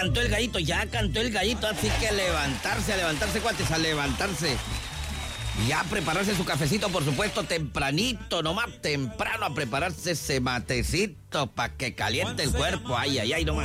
cantó el gallito, así que a levantarse, cuates, a levantarse. Y a prepararse su cafecito, por supuesto, tempranito, nomás temprano, a prepararse ese matecito para que caliente el cuerpo. Ay, nomás.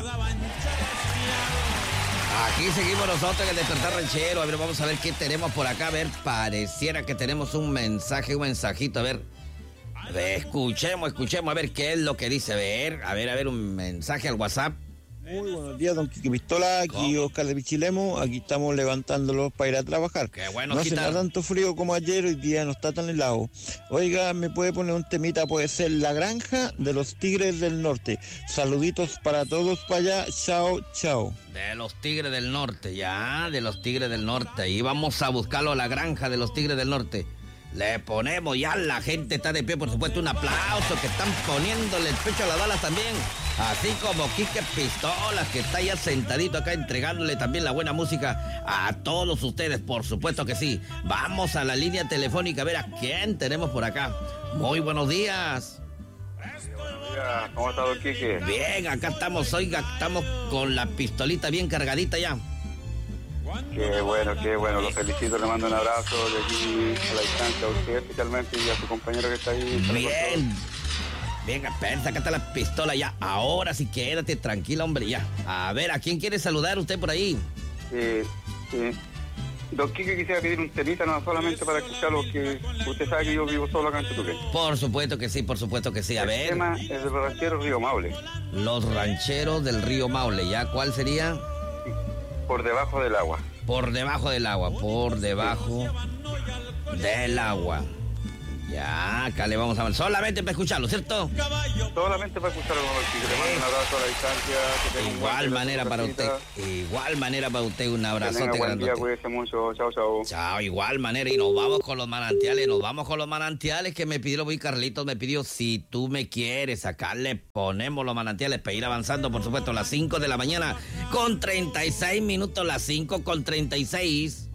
Aquí seguimos nosotros en el Despertar Ranchero. A ver, vamos a ver qué tenemos por acá. A ver, pareciera que tenemos un mensajito. A ver, escuchemos, a ver qué es lo que dice. A ver, un mensaje al WhatsApp. Muy buenos días, don Quique Pistola, aquí Oscar de Pichilemu, aquí estamos levantándolos para ir a trabajar. Qué bueno, no hace tanto frío como ayer, hoy día no está tan helado. Oiga, ¿me puede poner un temita? Puede ser La Granja de los Tigres del Norte. Saluditos para todos para allá, chao. De los Tigres del Norte, de los Tigres del Norte. Ahí vamos a buscarlo, La Granja de los Tigres del Norte. Le ponemos, ya la gente está de pie, por supuesto, un aplauso, que están poniéndole el pecho a las balas también. Así como Quique Pistolas, que está ya sentadito acá entregándole también la buena música a todos ustedes, por supuesto que sí. Vamos a la línea telefónica a ver a quién tenemos por acá. Muy buenos días. Buenos días, ¿cómo está, don Quique? Bien, acá estamos, oiga, estamos con la pistolita bien cargadita ya. Qué bueno, lo felicito, le mando un abrazo de aquí a la distancia a usted especialmente y a su compañero que está ahí. Bien, espera, acá está la pistola ya. Ahora sí, quédate tranquila, hombre, ya. A ver, ¿a quién quiere saludar usted por ahí? Sí. Don Quique, quisiera pedir un temita, no solamente para escucharlo, que usted sabe que yo vivo solo acá en Tetuquén. Por supuesto que sí, a ver. El tema es de los rancheros Río Maule. Los rancheros del Río Maule, ¿ya? ¿Cuál sería? Por debajo del agua. Por debajo del agua. Ya, acá le vamos a ver. Solamente para escucharlo, ¿cierto? Solamente para escucharlo, Quique. Le mando un abrazo a la distancia. Igual manera para usted. Un abrazote grande. Cuídese mucho. Chao. Chao, igual manera. Y nos vamos con los manantiales. Que me pidió hoy Carlitos. Me pidió, si tú me quieres, acá le ponemos los manantiales para ir avanzando, por supuesto, a las 5 de la mañana con 36 minutos, las 5 con 36.